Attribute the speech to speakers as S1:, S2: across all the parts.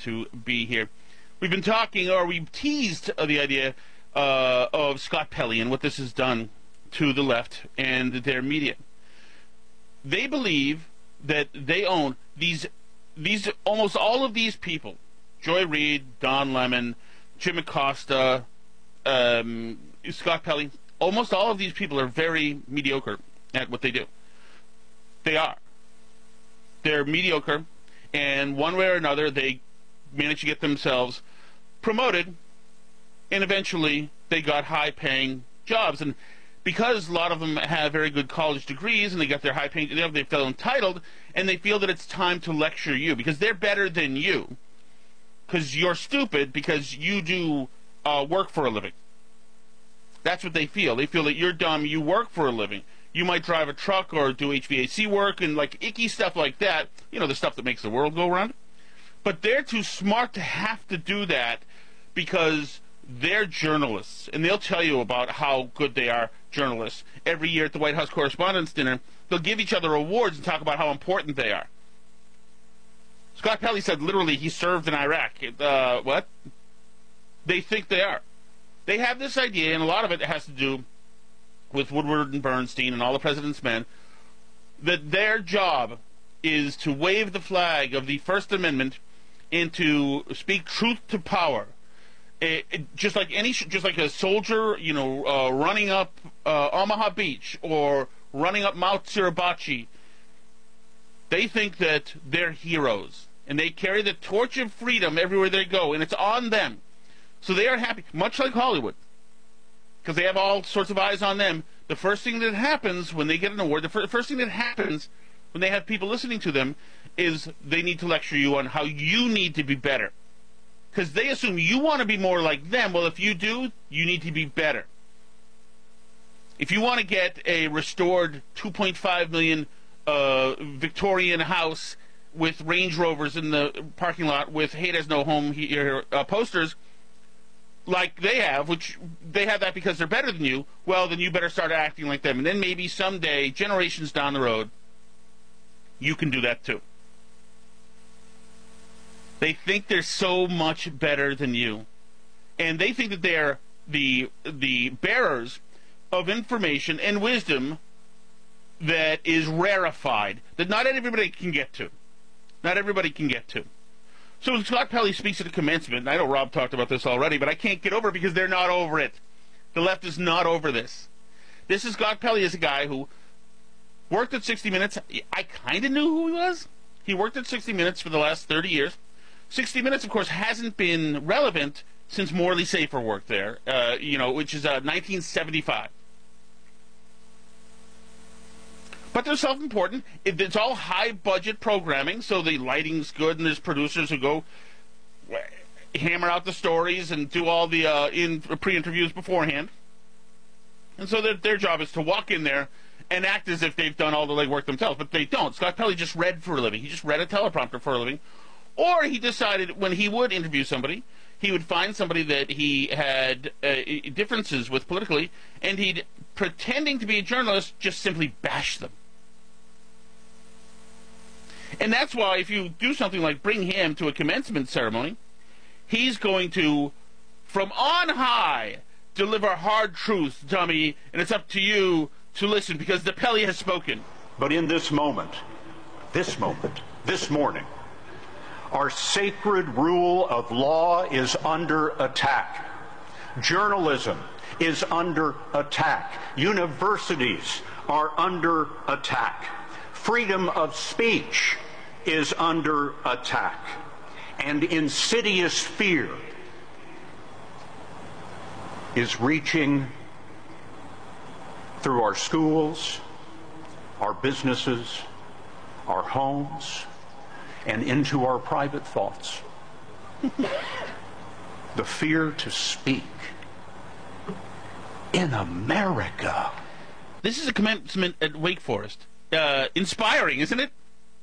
S1: to be here. We've been talking, or we've teased the idea of Scott Pelley and what this has done to the left and their media. They believe that they own these almost all of these people: Joy Reid, Don Lemon, Jim Acosta, Scott Pelley. Almost all of these people are very mediocre at what they do. They are. They're mediocre, and one way or another, they managed to get themselves promoted, and eventually they got high-paying jobs. And because a lot of them have very good college degrees and they got their high-paying, they feel entitled, and they feel that it's time to lecture you because they're better than you, because you're stupid because you do work for a living. That's what they feel. They feel that you're dumb, you work for a living. You might drive a truck or do HVAC work and like icky stuff like that, you know, the stuff that makes the world go round. But they're too smart to have to do that because they're journalists, and they'll tell you about how good they are journalists. Every year at the White House Correspondents' Dinner, they'll give each other awards and talk about how important they are. Scott Pelley said literally he served in Iraq. What? They think they are. They have this idea, and a lot of it has to do with Woodward and Bernstein and all the President's Men, that their job is to wave the flag of the First Amendment and to speak truth to power. Just like a soldier, you know, running up Omaha Beach or running up Mount Suribachi. They think that they're heroes, and they carry the torch of freedom everywhere they go, and it's on them. So they are happy, much like Hollywood, because they have all sorts of eyes on them. The first thing that happens when they get an award, the first thing that happens when they have people listening to them, is they need to lecture you on how you need to be better. Because they assume you want to be more like them. Well, if you do, you need to be better. If you want to get a restored 2.5 million Victorian house with Range Rovers in the parking lot with "Hate Has No Home Here" posters, like they have, which they have that because they're better than you, well, then you better start acting like them. And then maybe someday, generations down the road, you can do that too. They think they're so much better than you. And they think that they're the bearers of information and wisdom that is rarefied, that not everybody can get to. Not everybody can get to. So when Scott Pelley speaks at the commencement, and I know Rob talked about this already, but I can't get over it because they're not over it. The left is not over this. This is Scott Pelley is a guy who worked at 60 Minutes. I kind of knew who he was. He worked at 60 Minutes for the last 30 years. 60 Minutes, of course, hasn't been relevant since Morley Safer worked there, which is 1975. But they're self-important. It's all high-budget programming, so the lighting's good, and there's producers who go hammer out the stories and do all the pre-interviews beforehand. And so their job is to walk in there and act as if they've done all the legwork themselves, but they don't. Scott Pelley just read for a living. He just read a teleprompter for a living. Or he decided when he would interview somebody, he would find somebody that he had differences with politically, and he'd, pretending to be a journalist, just simply bash them. And that's why if you do something like bring him to a commencement ceremony, he's going to, from on high, deliver hard truths, dummy, and it's up to you to listen because the Pelley has spoken.
S2: But in this moment, this morning, our sacred rule of law is under attack. Journalism is under attack. Universities are under attack. Freedom of speech is under attack. And insidious fear is reaching through our schools, our businesses, our homes, and into our private thoughts. The fear to speak in America.
S1: This is a commencement at Wake Forest. Inspiring, isn't it?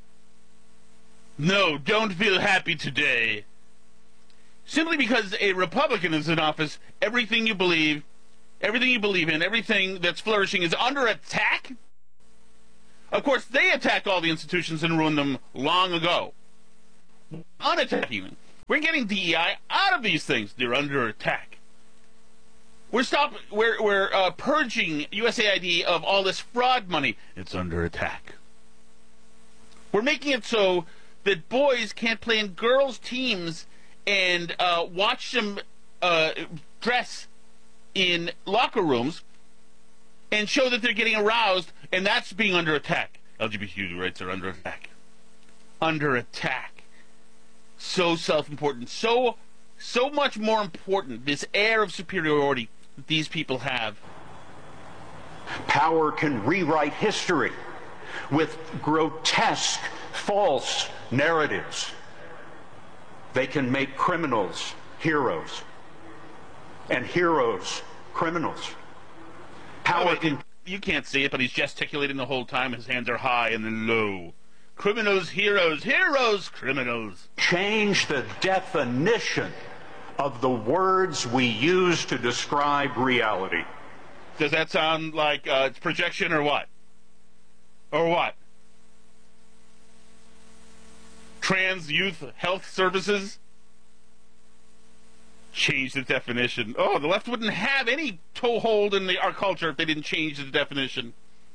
S1: No, don't feel happy today. Simply because a Republican is in office, everything you believe in, everything that's flourishing is under attack? Of course, they attacked all the institutions and ruined them long ago. Unattacking them. We're getting DEI out of these things. They're under attack. We're purging USAID of all this fraud money. It's under attack. We're making it so that boys can't play in girls' teams and watch them dress in locker rooms and show that they're getting aroused, and that's being under attack. LGBTQ rights are under attack. Under attack. So self-important. So much more important. This air of superiority that these people have.
S2: Power can rewrite history with grotesque, false narratives. They can make criminals heroes and heroes criminals. Power can...
S1: You can't see it, but he's gesticulating the whole time. His hands are high and then low. Criminals, heroes, heroes, criminals.
S2: Change the definition of the words we use to describe reality.
S1: Does that sound like projection or what? Or what? Trans Youth Health Services? Change the definition. Oh, the left wouldn't have any toehold in our culture if they didn't change the definition.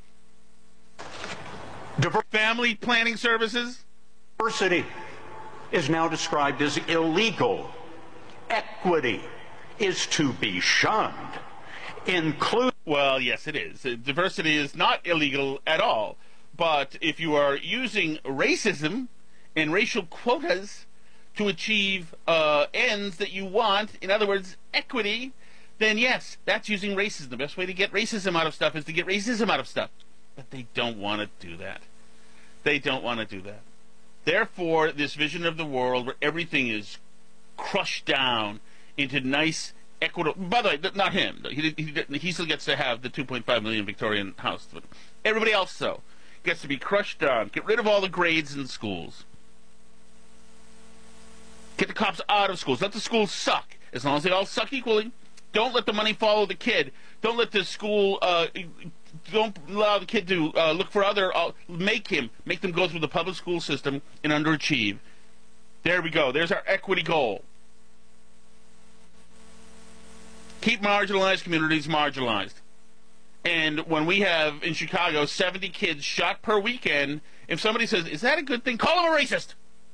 S1: Family planning services?
S2: Diversity is now described as illegal. Equity is to be shunned.
S1: Well, yes, it is. Diversity is not illegal at all. But if you are using racism and racial quotas to achieve ends that you want, in other words, equity, then yes, that's using racism. The best way to get racism out of stuff is to get racism out of stuff. But they don't want to do that. They don't want to do that. Therefore, this vision of the world where everything is crushed down into nice, equitable... By the way, not him. He still gets to have the 2.5 million Victorian house. But everybody else, though, gets to be crushed down. Get rid of all the grades in schools. Get the cops out of schools. Let the schools suck. As long as they all suck equally. Don't let the money follow the kid. Don't let the school... don't allow the kid to look for other... make them go through the public school system and underachieve. There we go. There's our equity goal. Keep marginalized communities marginalized. And when we have, in Chicago, 70 kids shot per weekend, if somebody says, is that a good thing? Call him a racist!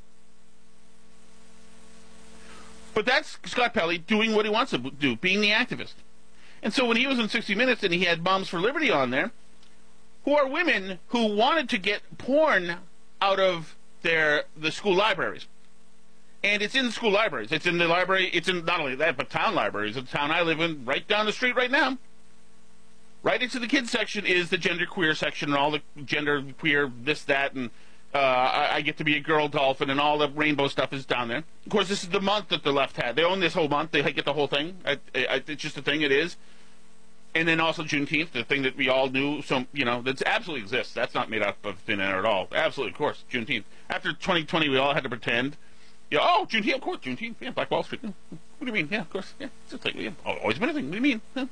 S1: But that's Scott Pelley doing what he wants to do, being the activist. And so when he was in 60 Minutes and he had Moms for Liberty on there, who are women who wanted to get porn out of the school libraries. And it's in the school libraries. It's in the library. It's in not only that, but town libraries. The town I live in, right down the street right now. Right into the kids section is the gender queer section and all the gender queer this, that, and I get to be a girl dolphin and all the rainbow stuff is down there. Of course, this is the month that the left had. They own this whole month. They get the whole thing. It's just a thing. It is. And then also Juneteenth, the thing that we all knew, that absolutely exists. That's not made up of thin air at all. Absolutely, of course, Juneteenth. After 2020, we all had to pretend. Yeah, oh, Juneteenth, of course, Juneteenth. Yeah, Black Wall Street. What do you mean? Yeah, of course. Yeah, it's a thing. Yeah, always been a thing. What do you mean?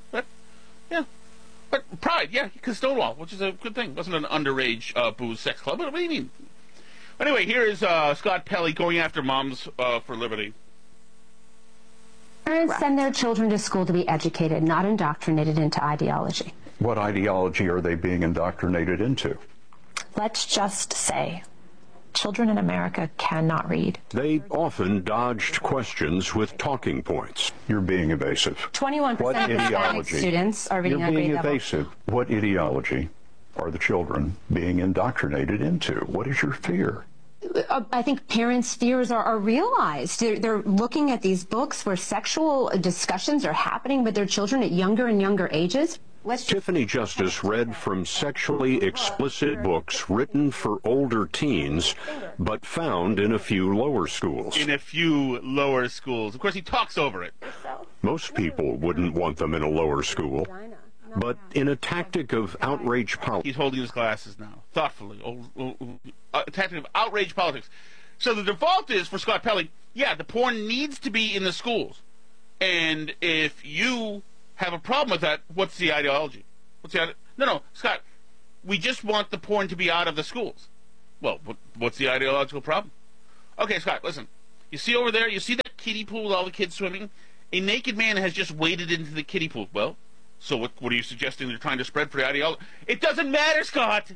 S1: But Pride, yeah, because Stonewall, which is a good thing. It wasn't an underage booze sex club. What do you mean? Anyway, here is Scott Pelley going after Moms for Liberty.
S3: Parents send their children to school to be educated, not indoctrinated into ideology.
S4: What ideology are they being indoctrinated into?
S3: Let's just say children in America cannot read.
S5: They often dodged questions with talking points.
S4: You're being evasive.
S3: 21%
S4: What
S3: of Hispanic
S4: ideology?
S3: students are reading
S4: You're
S3: on
S4: being
S3: grade level.
S4: evasive. What ideology are the children being indoctrinated into? What is your fear?
S3: I think parents' fears are realized. They're looking at these books where sexual discussions are happening with their children at younger and younger ages.
S5: Tiffany Justice read from sexually explicit books written for older teens, but found in a few lower schools.
S1: In a few lower schools. Of course, he talks over it.
S5: Most people wouldn't want them in a lower school, but in a tactic of outrage politics.
S1: He's holding his glasses now, thoughtfully. A tactic of outrage politics. So the default is, for Scott Pelley, yeah, the porn needs to be in the schools. And if you have a problem with that, what's the ideology? No, Scott, we just want the porn to be out of the schools. Well, what's the ideological problem? Okay, Scott, listen. You see over there, you see that kiddie pool with all the kids swimming? A naked man has just waded into the kiddie pool. Well, so what are you suggesting they're trying to spread for the ideology? It doesn't matter, Scott!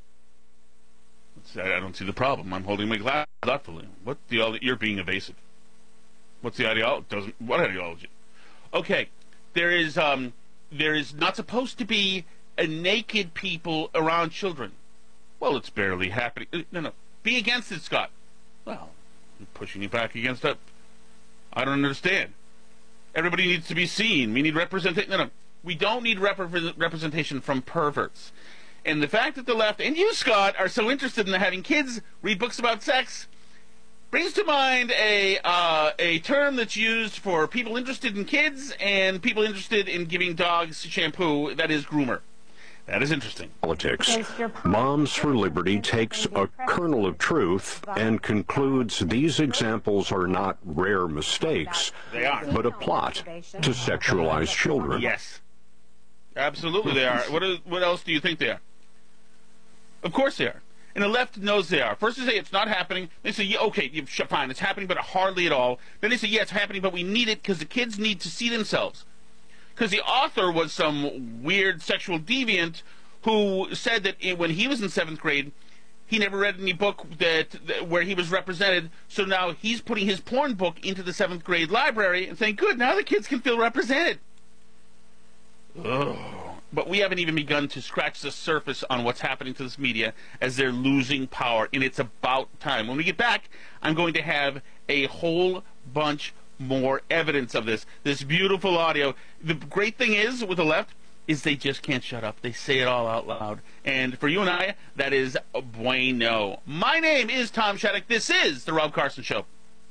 S1: I don't see the problem. I'm holding my glass thoughtfully. You're being evasive. What's the ideology? What ideology? Okay, there is not supposed to be a naked people around children. Well, it's barely happening. No. Be against it, Scott. Well, I'm pushing you back against it. I don't understand. Everybody needs to be seen. We need representation. No. We don't need representation from perverts. And the fact that the left, and you, Scott, are so interested in having kids read books about sex brings to mind a term that's used for people interested in kids and people interested in giving dogs shampoo, that is groomer. That is interesting.
S5: Politics. Moms for Liberty takes a kernel of truth and concludes these examples are not rare mistakes, but a plot to sexualize children.
S1: Yes. Absolutely they are. What else do you think they are? Of course they are. And the left knows they are. First they say it's not happening. They say, yeah, okay, fine, it's happening, but hardly at all. Then they say, yeah, it's happening, but we need it because the kids need to see themselves. Because the author was some weird sexual deviant who said that when he was in 7th grade, he never read any book where he was represented, so now he's putting his porn book into the 7th grade library and saying, good, now the kids can feel represented. Ugh. But we haven't even begun to scratch the surface on what's happening to this media as they're losing power, and it's about time. When we get back, I'm going to have a whole bunch more evidence of this beautiful audio. The great thing is with the left is they just can't shut up. They say it all out loud. And for you and I, that is bueno. My name is Tom Shattuck. This is The Rob Carson Show.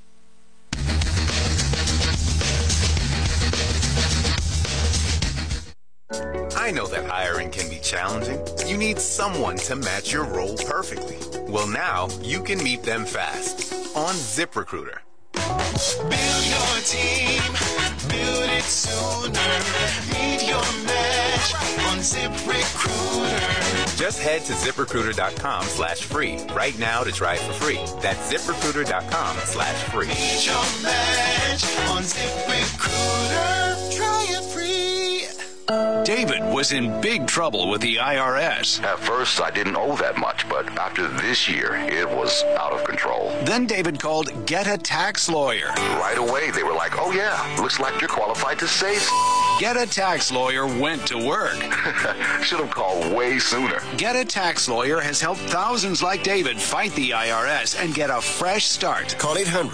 S6: I know that hiring can be challenging. You need someone to match your role perfectly. Well, now you can meet them fast on ZipRecruiter.
S7: Build your team, build it sooner. Meet your match on ZipRecruiter.
S6: Just head to ZipRecruiter.com/free right now to try it for free. That's ZipRecruiter.com/free.
S7: Meet your match on ZipRecruiter. Try it free.
S8: David was in big trouble with the IRS.
S9: At first, I didn't owe that much, but after this year, it was out of control.
S8: Then David called Get a Tax Lawyer.
S9: Right away, they were like, oh yeah, looks like you're qualified to save.
S8: Get a Tax Lawyer went to work.
S9: Should have called way sooner.
S8: Get a Tax Lawyer has helped thousands like David fight the IRS and get a fresh start.
S10: Call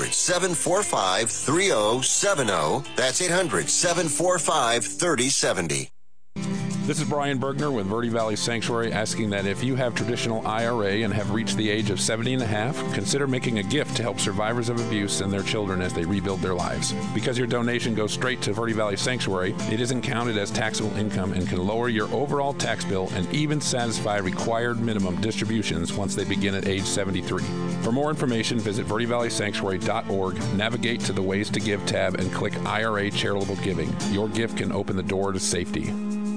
S10: 800-745-3070. That's 800-745-3070.
S11: This is Brian Bergner with Verde Valley Sanctuary asking that if you have traditional IRA and have reached the age of 70 and a half, consider making a gift to help survivors of abuse and their children as they rebuild their lives. Because your donation goes straight to Verde Valley Sanctuary, it isn't counted as taxable income and can lower your overall tax bill and even satisfy required minimum distributions once they begin at age 73. For more information, visit verdevalleysanctuary.org, navigate to the Ways to Give tab, and click IRA Charitable Giving. Your gift can open the door to safety.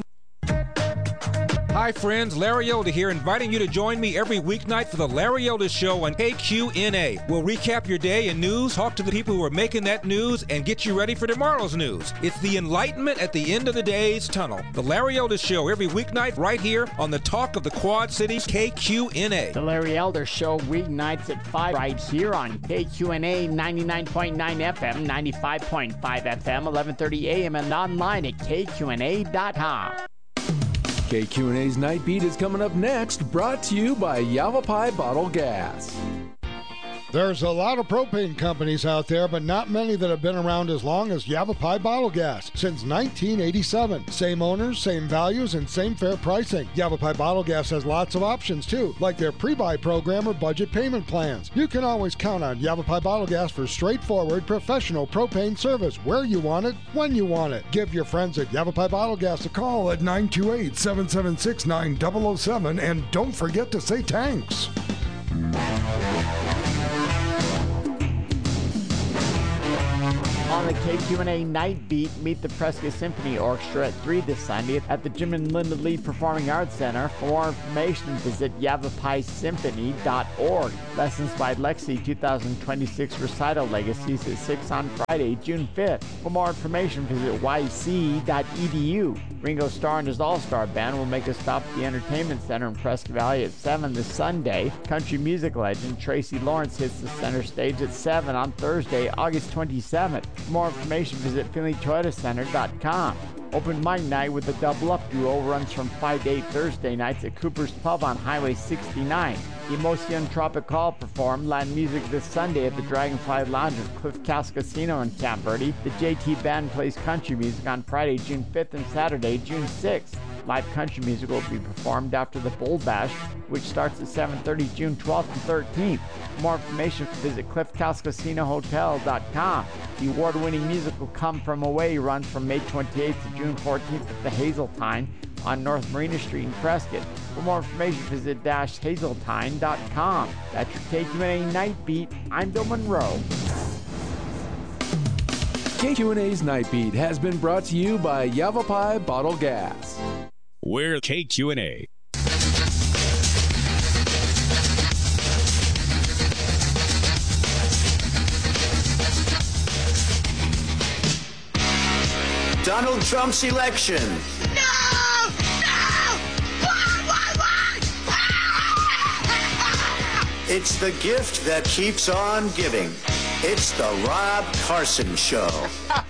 S12: Hi friends, Larry Elder here, inviting you to join me every weeknight for the Larry Elder Show on KQNA. We'll recap your day in news, talk to the people who are making that news, and get you ready for tomorrow's news. It's the enlightenment at the end of the day's tunnel. The Larry Elder Show every weeknight right here on the Talk of the Quad Cities, KQNA.
S13: The Larry Elder Show weeknights at 5 right here on KQNA 99.9 FM, 95.5 FM, 1130 AM, and online at KQNA.com.
S14: KQNA's Night Beat is coming up next, brought to you by Yavapai Bottle Gas.
S15: There's a lot of propane companies out there, but not many that have been around as long as Yavapai Bottle Gas since 1987. Same owners, same values, and same fair pricing. Yavapai Bottle Gas has lots of options too, like their pre-buy program or budget payment plans. You can always count on Yavapai Bottle Gas for straightforward, professional propane service where you want it, when you want it. Give your friends at Yavapai Bottle Gas a call at 928-776-9007, and don't forget to say thanks.
S13: On the KQNA Night Beat, meet the Prescott Symphony Orchestra at 3 this Sunday at the Jim and Linda Lee Performing Arts Center. For more information, visit yavapaiSymphony.org. Lessons by Lexi 2026 Recital Legacies at 6 on Friday, June 5th. For more information, visit yc.edu. Ringo Starr and his All-Star Band will make a stop at the Entertainment Center in Prescott Valley at 7 this Sunday. Country music legend Tracy Lawrence hits the center stage at 7 on Thursday, August 27th. For more information, visit FinleyToyotaCenter.com. Open mic night with the Double Up Duo runs from 5 to 8 Thursday nights at Cooper's Pub on Highway 69. Emotion Tropical perform live music this Sunday at the Dragonfly Lounge at Cliff House Casino in Camp Verde. The JT Band plays country music on Friday, June 5th and Saturday, June 6th. Live country music will be performed after the Bull Bash, which starts at 7:30 June 12th and 13th. For more information, visit CliffHouseCasinoHotel.com. The award-winning musical Come From Away runs from May 28th to June 14th at the Hazeltine on North Marina Street in Prescott. For more information, visit Hazeltine.com. That's your KQNA Night Beat. I'm Bill Monroe.
S14: KQNA's Night Beat has been brought to you by Yavapai Bottle Gas.
S16: We're KQNA.
S8: Donald Trump's election.
S7: No! Why?
S8: It's the gift that keeps on giving. It's the Rob Carson Show.